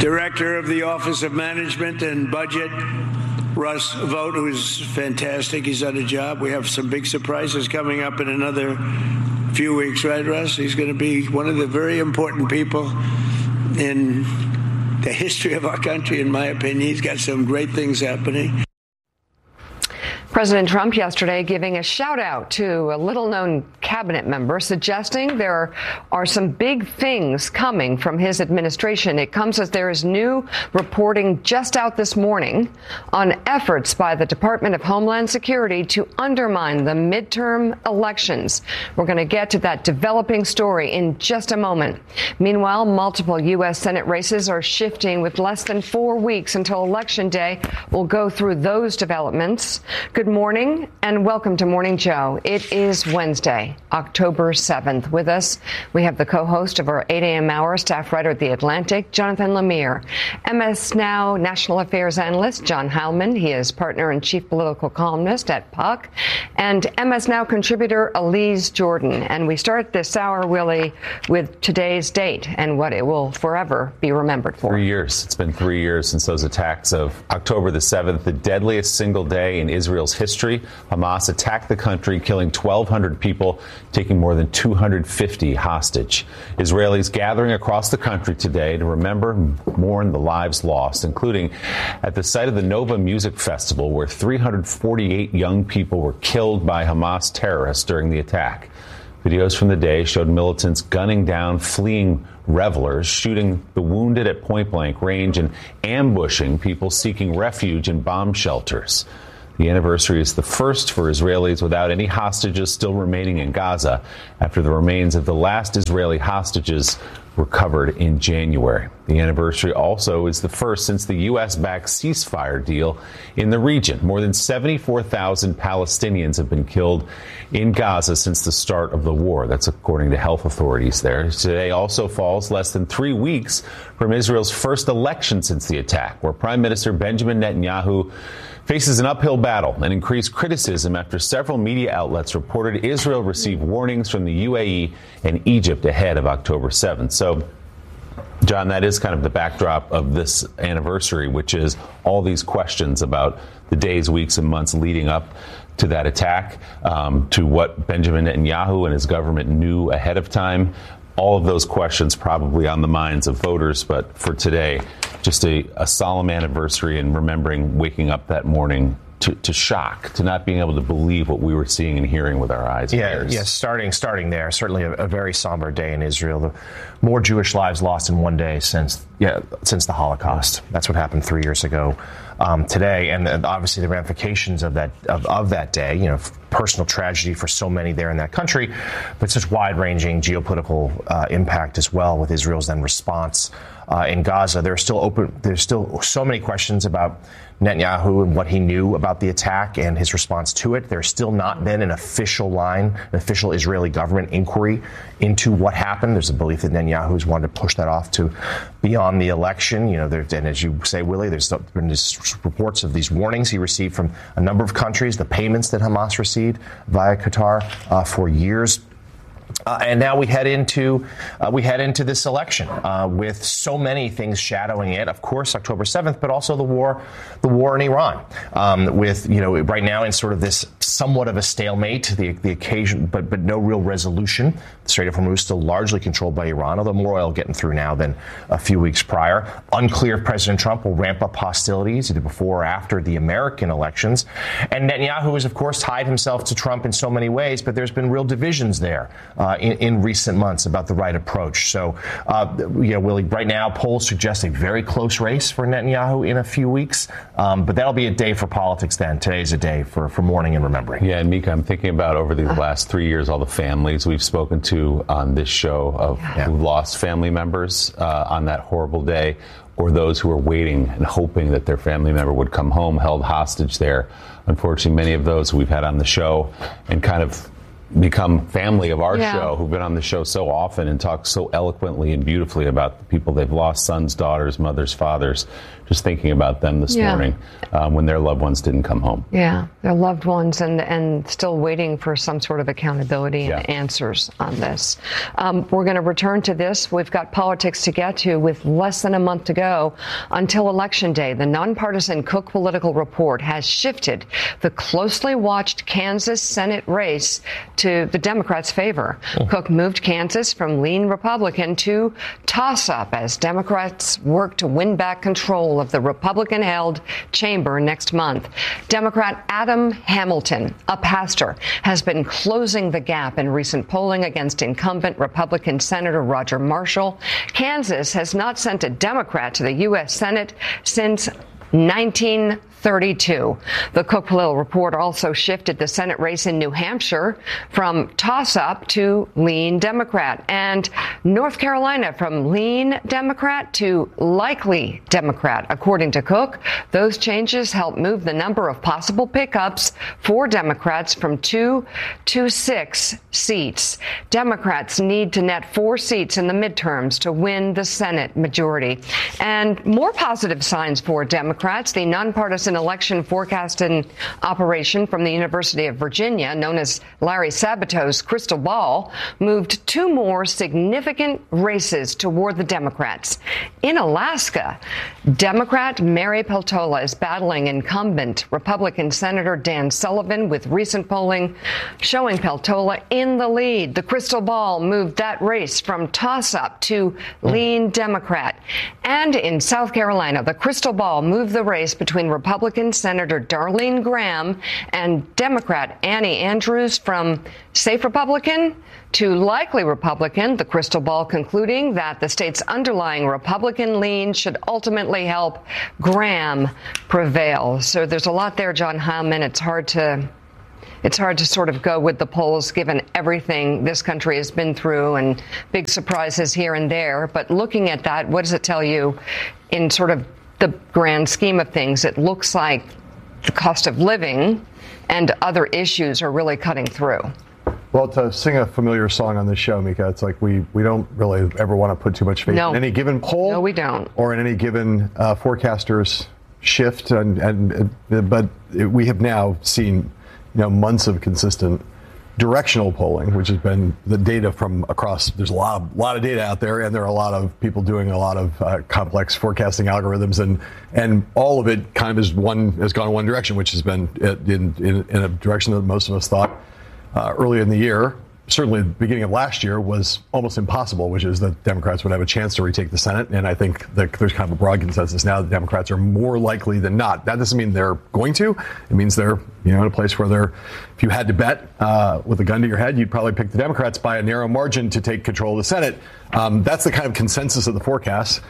Director of the Office of Management and Budget, Russ Vought, who's fantastic. He's done a job. We have some big surprises coming up in another few weeks, right, Russ? He's going to be one of the very important people in the history of our country, in my opinion. He's got some great things happening. President Trump yesterday giving a shout out to a little-known cabinet member, suggesting there are some big things coming from his administration. It comes as there is new reporting just out this morning on efforts by the Department of Homeland Security to undermine the midterm elections. We're going to get to that developing story in just a moment. Meanwhile, multiple U.S. Senate races are shifting with less than 4 weeks until Election Day. We'll go through those developments. Good morning and welcome to Morning Joe. It is Wednesday, October 7th. With us, we have the co-host of our 8 a.m. hour, staff writer at The Atlantic, Jonathan Lemire. MS Now national affairs analyst, John Heilman. He is partner and chief political columnist at Puck. And MS Now contributor, Elise Jordan. And we start this hour, Willie, with today's date and what it will forever be remembered for. 3 years. It's been 3 years since those attacks of October the 7th, the deadliest single day in Israel's history. Hamas attacked the country, killing 1,200 people, taking more than 250 hostage. Israelis gathering across the country today to remember and mourn the lives lost, including at the site of the Nova Music Festival, where 348 young people were killed by Hamas terrorists during the attack. Videos from the day showed militants gunning down fleeing revelers, shooting the wounded at point-blank range, and ambushing people seeking refuge in bomb shelters. The anniversary is the first for Israelis without any hostages still remaining in Gaza after the remains of the last Israeli hostages were recovered in January. The anniversary also is the first since the U.S.-backed ceasefire deal in the region. More than 74,000 Palestinians have been killed in Gaza since the start of the war. That's according to health authorities there. Today also falls less than 3 weeks from Israel's first election since the attack, where Prime Minister Benjamin Netanyahu faces an uphill battle and increased criticism after several media outlets reported Israel received warnings from the UAE and Egypt ahead of October 7th. So, John, that is kind of the backdrop of this anniversary, which is all these questions about the days, weeks, and months leading up to that attack, to what Benjamin Netanyahu and his government knew ahead of time. All of those questions probably on the minds of voters, but for today, just a solemn anniversary and remembering waking up that morning to shock, to not being able to believe what we were seeing and hearing with our eyes and ears. Yes, starting there, certainly a very somber day in Israel. The more Jewish lives lost in one day since the Holocaust. That's what happened 3 years ago today, and obviously the ramifications of that day. Personal tragedy for so many there in that country, but such wide-ranging geopolitical impact as well with Israel's then response in Gaza. There's still so many questions about Netanyahu and what he knew about the attack and his response to it. There's still not been an official Israeli government inquiry into what happened. There's a belief that Netanyahu has wanted to push that off to beyond the election. And as you say, Willie, there's been reports of these warnings he received from a number of countries, the payments that Hamas received via Qatar for years. And now we head into this election with so many things shadowing it. Of course, October 7th, but also the war in Iran. With right now in sort of this somewhat of a stalemate, the occasion, but no real resolution. The Strait of Hormuz still largely controlled by Iran, although more oil getting through now than a few weeks prior. Unclear if President Trump will ramp up hostilities either before or after the American elections. And Netanyahu has, of course, tied himself to Trump in so many ways, but there's been real divisions there in recent months about the right approach. So, Willie, right now polls suggest a very close race for Netanyahu in a few weeks, but that'll be a day for politics then. Today's a day for mourning and remembering. Yeah, and Mika, I'm thinking about over these last 3 years, all the families we've spoken to on this show who lost family members on that horrible day, or those who are waiting and hoping that their family member would come home held hostage there. Unfortunately, many of those we've had on the show and kind of become family of our Yeah. show, who've been on the show so often and talk so eloquently and beautifully about the people they've lost, sons, daughters, mothers, fathers. Just thinking about them this morning when their loved ones didn't come home. Yeah, their loved ones and still waiting for some sort of accountability and answers on this. We're going to return to this. We've got politics to get to with less than a month to go until Election Day. The nonpartisan Cook Political Report has shifted the closely watched Kansas Senate race to the Democrats' favor. Cook moved Kansas from lean Republican to toss-up as Democrats work to win back control of the Republican-held chamber next month. Democrat Adam Hamilton, a pastor, has been closing the gap in recent polling against incumbent Republican Senator Roger Marshall. Kansas has not sent a Democrat to the U.S. Senate since 1932. The Cook Political Report also shifted the Senate race in New Hampshire from toss-up to lean Democrat, and North Carolina from lean Democrat to likely Democrat. According to Cook, those changes help move the number of possible pickups for Democrats from 2 to 6 seats. Democrats need to net 4 seats in the midterms to win the Senate majority. And more positive signs for Democrats. The nonpartisan election forecasting operation from the University of Virginia, known as Larry Sabato's Crystal Ball, moved 2 more significant races toward the Democrats. In Alaska, Democrat Mary Peltola is battling incumbent Republican Senator Dan Sullivan, with recent polling showing Peltola in the lead. The Crystal Ball moved that race from toss-up to lean Democrat. And in South Carolina, the Crystal Ball moved the race between Republican Senator Darlene Graham and Democrat Annie Andrews from safe Republican to likely Republican, the Crystal Ball concluding that the state's underlying Republican lean should ultimately help Graham prevail. So there's a lot there, John Heilemann. It's hard to sort of go with the polls given everything this country has been through and big surprises here and there. But looking at that, what does it tell you in sort of the grand scheme of things? It looks like the cost of living and other issues are really cutting through. Well, to sing a familiar song on this show, Mika, it's like we don't really ever want to put too much faith in any given poll. No, we don't. Or in any given forecaster's shift. But we have now seen months of consistent directional polling, which has been the data from across. There's a lot of data out there, and there are a lot of people doing a lot of complex forecasting algorithms, and all of it kind of has gone in one direction, which has been in a direction that most of us thought early in the year, certainly the beginning of last year, was almost impossible, which is that Democrats would have a chance to retake the Senate. And I think that there's kind of a broad consensus now that Democrats are more likely than not. That doesn't mean they're going to. It means they're in a place where if you had to bet with a gun to your head, you'd probably pick the Democrats by a narrow margin to take control of the Senate. That's the kind of consensus of the forecast.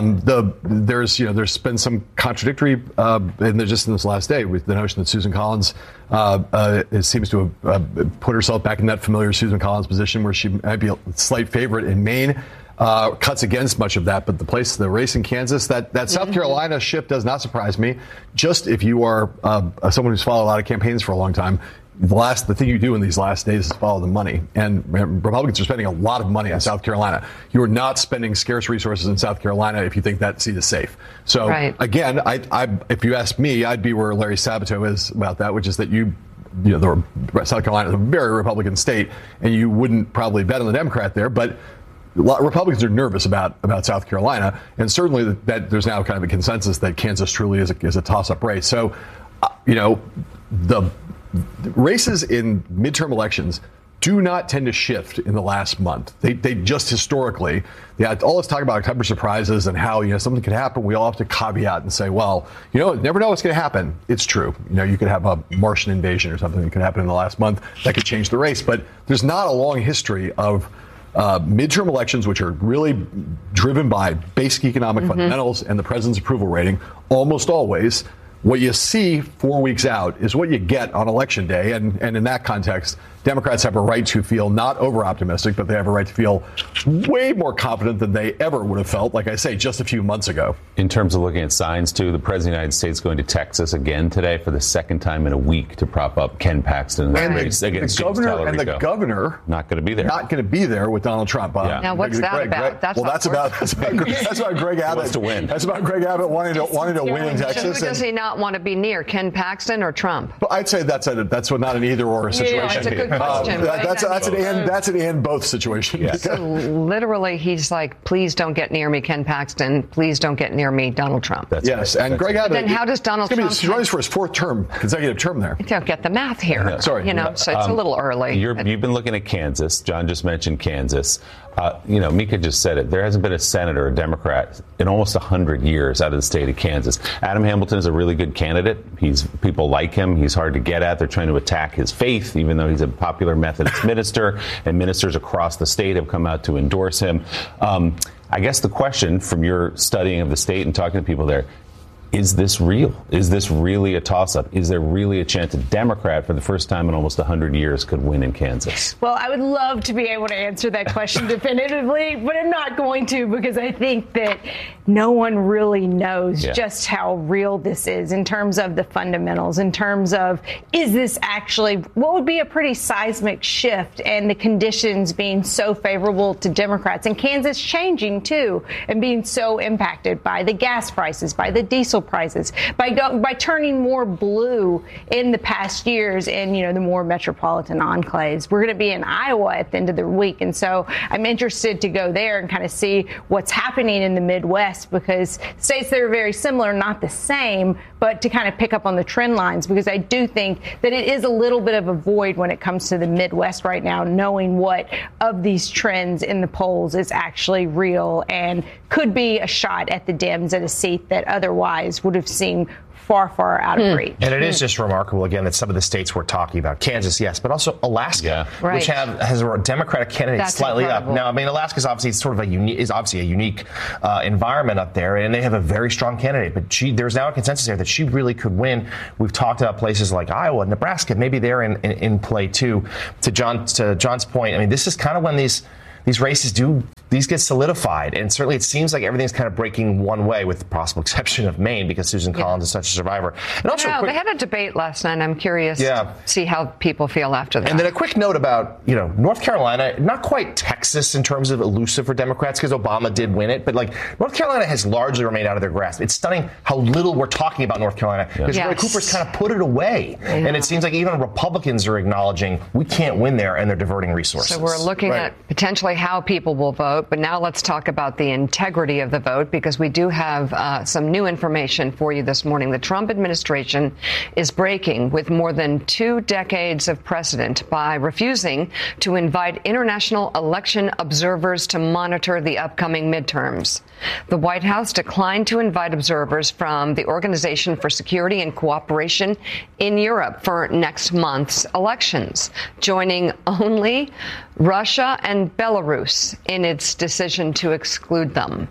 There's been some contradictory, and just in this last day, with the notion that Susan Collins seems to have put herself back in that familiar Susan Collins position where she might be a slight favorite in Maine. Cuts against much of that, but the race in Kansas, that South Carolina shift does not surprise me. Just if you are someone who's followed a lot of campaigns for a long time, the thing you do in these last days is follow the money. And Republicans are spending a lot of money in South Carolina. You are not spending scarce resources in South Carolina if you think that seat is safe. So, Again, if you ask me, I'd be where Larry Sabato is about that, which is that South Carolina is a very Republican state, and you wouldn't probably bet on the Democrat there, but Republicans are nervous about South Carolina, and certainly that there's now kind of a consensus that Kansas truly is a toss-up race. So, the races in midterm elections do not tend to shift in the last month. They just historically, all this talk about October surprises and how something could happen. We all have to caveat and say, well, never know what's going to happen. It's true. You could have a Martian invasion or something that could happen in the last month that could change the race. But there's not a long history of midterm elections, which are really driven by basic economic fundamentals and the president's approval rating. Almost always, what you see 4 weeks out is what you get on Election Day. And in that context, Democrats have a right to feel not over-optimistic, but they have a right to feel way more confident than they ever would have felt, like I say, just a few months ago. In terms of looking at signs, too, the President of the United States going to Texas again today for the second time in a week to prop up Ken Paxton in the race against James Talerico. The governor not going to be there. Not going to be there with Donald Trump. Now, what's that about? That's about Greg Abbott. Wants to win. That's about Greg Abbott wanting to win in Texas. Who does he not want to be near, Ken Paxton or Trump? But I'd say that's not an either-or situation. Yeah, that's a good question. That's an and both situation. Yes. So literally, he's like, please don't get near me, Ken Paxton. Please don't get near me, Donald Trump. That's yes, right. and Greg Abbott. Then how does Donald Trump? He's running for his fourth consecutive term there. I don't get the math here. Sorry. So it's a little early. You've been looking at Kansas. John just mentioned Kansas. Mika just said it. There hasn't been a senator, a Democrat, in almost 100 years out of the state of Kansas. Adam Hamilton is a really good candidate. People like him. He's hard to get at. They're trying to attack his faith, even though he's a popular Methodist minister, and ministers across the state have come out to endorse him. I guess the question from your studying of the state and talking to people there, is this real? Is this really a toss-up? Is there really a chance a Democrat, for the first time in almost 100 years, could win in Kansas? Well, I would love to be able to answer that question definitively, but I'm not going to, because I think that no one really knows just how real this is in terms of the fundamentals, in terms of, is this actually what would be a pretty seismic shift, and the conditions being so favorable to Democrats, and Kansas changing too, and being so impacted by the gas prices, by the diesel prices, by turning more blue in the past years in, the more metropolitan enclaves. We're going to be in Iowa at the end of the week. And so I'm interested to go there and kind of see what's happening in the Midwest, because states that are very similar, not the same, but to kind of pick up on the trend lines, because I do think that it is a little bit of a void when it comes to the Midwest right now, knowing what of these trends in the polls is actually real and could be a shot at the Dems at a seat that otherwise would have seemed far out of reach. And it is just remarkable, again, that some of the states we're talking about, Kansas, yes, but also Alaska, which has a Democratic candidate That's slightly incredible. up. Now, I mean, Alaska's obviously sort of a unique environment up there, and they have a very strong candidate. But there's now a consensus there that she really could win. We've talked about places like Iowa, Nebraska, maybe they're in play too. To John's point, I mean, this is kind of when these races get solidified, and certainly it seems like everything's kind of breaking one way, with the possible exception of Maine, because Susan Collins is such a survivor. And also, they had a debate last night. I'm curious to see how people feel after that. And then a quick note about North Carolina, not quite Texas in terms of elusive for Democrats, because Obama did win it, but North Carolina has largely remained out of their grasp. It's stunning how little we're talking about North Carolina, because Roy Cooper's kind of put it away, and it seems like even Republicans are acknowledging we can't win there, and they're diverting resources. So we're looking at potentially how people will vote, but now let's talk about the integrity of the vote, because we do have some new information for you this morning. The Trump administration is breaking with more than 2 decades of precedent by refusing to invite international election observers to monitor the upcoming midterms. The White House declined to invite observers from the Organization for Security and Cooperation in Europe for next month's elections, joining only Russia and Belarus in its decision to exclude them.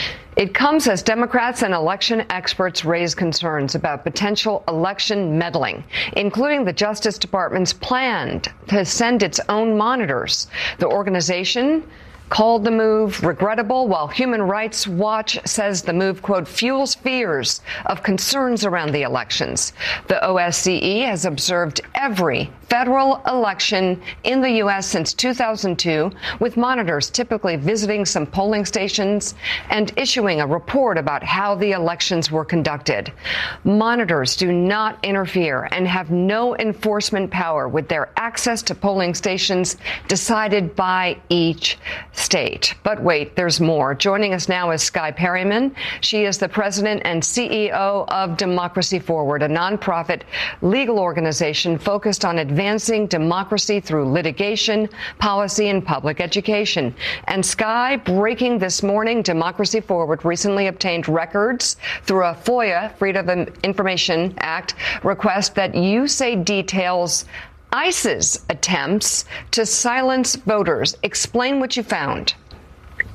It comes as Democrats and election experts raise concerns about potential election meddling, including the Justice Department's plan to send its own monitors. The organization called the move regrettable, while Human Rights Watch says the move, quote, fuels fears of concerns around the elections. The OSCE has observed every federal election in the U.S. since 2002, with monitors typically visiting some polling stations and issuing a report about how the elections were conducted. Monitors do not interfere and have no enforcement power, with their access to polling stations decided by each state. But wait, there's more. Joining us now is Skye Perryman. She is the president and CEO of Democracy Forward, a nonprofit legal organization focused on advancing democracy through litigation, policy, and public education. And Skye, breaking this morning, Democracy Forward recently obtained records through a FOIA, Freedom of Information Act, request that you say details ICE's attempts to silence voters. Explain what you found.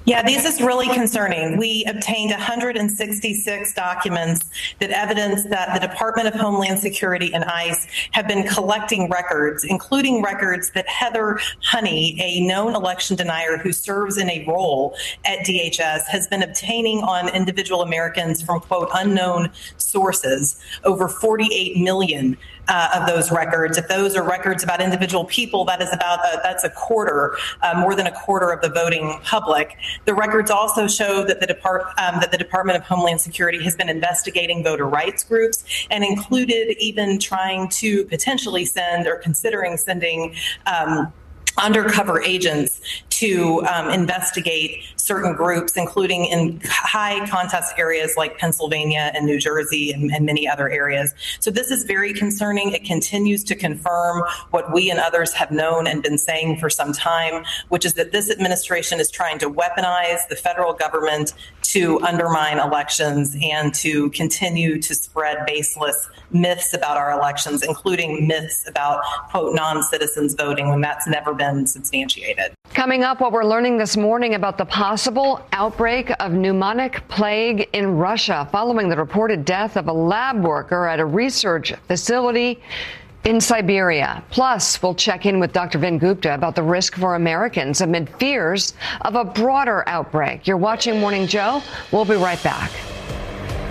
Yeah, this is really concerning. We obtained 166 documents that evidence that the Department of Homeland Security and ICE have been collecting records, including records that Heather Honey, a known election denier who serves in a role at DHS, has been obtaining on individual Americans from, quote, unknown sources, over 48 million of those records. If those are records about individual people, that's a quarter, more than a quarter of the voting public. The records also show that the Department of Homeland Security has been investigating voter rights groups and included even trying to potentially send or considering sending undercover agents to investigate certain groups, including in high contest areas like Pennsylvania and New Jersey and many other areas. So this is very concerning. It continues to confirm what we and others have known and been saying for some time, which is that this administration is trying to weaponize the federal government to undermine elections and to continue to spread baseless myths about our elections, including myths about, quote, non-citizens voting when that's never been substantiated. Coming up, what we're learning this morning about the possible outbreak of pneumonic plague in Russia following the reported death of a lab worker at a research facility in Siberia. Plus, we'll check in with Dr. Vin Gupta about the risk for Americans amid fears of a broader outbreak. You're watching Morning Joe. We'll be right back.